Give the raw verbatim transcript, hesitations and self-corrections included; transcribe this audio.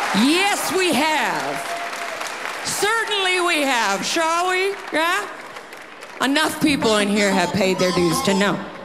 Yes, we have. Certainly we have, shall we? Yeah? Enough people in here have paid their dues to know.